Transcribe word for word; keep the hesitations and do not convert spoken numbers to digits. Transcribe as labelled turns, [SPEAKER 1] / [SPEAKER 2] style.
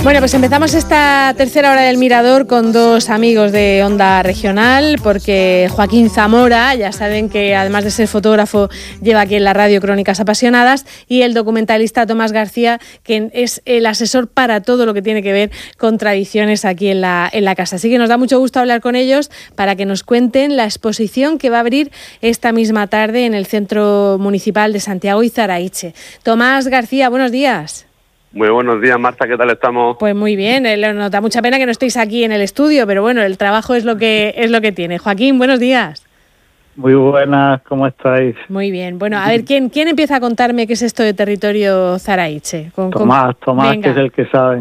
[SPEAKER 1] Bueno, pues empezamos esta tercera hora del Mirador con dos amigos de Onda Regional, porque Joaquín Zamora, ya saben que además de ser fotógrafo, lleva aquí en la radio Crónicas Apasionadas, y el documentalista Tomás García, que es el asesor para todo lo que tiene que ver con tradiciones aquí en la, en la casa. Así que nos da mucho gusto hablar con ellos para que nos cuenten la exposición que va a abrir esta misma tarde en el Centro Municipal de Santiago Izaraiche. Tomás García, buenos días.
[SPEAKER 2] Muy buenos días, Marta, ¿qué tal estamos?
[SPEAKER 1] Pues muy bien, eh, nos da mucha pena que no estéis aquí en el estudio, pero bueno, el trabajo es lo que es lo que tiene. Joaquín, buenos días.
[SPEAKER 3] Muy buenas, ¿cómo estáis?
[SPEAKER 1] Muy bien. Bueno, a ver, ¿quién quién empieza a contarme qué es esto de territorio Zaraiche? Con,
[SPEAKER 3] Tomás,
[SPEAKER 1] con...
[SPEAKER 3] Tomás, Venga. Que es el que sabe.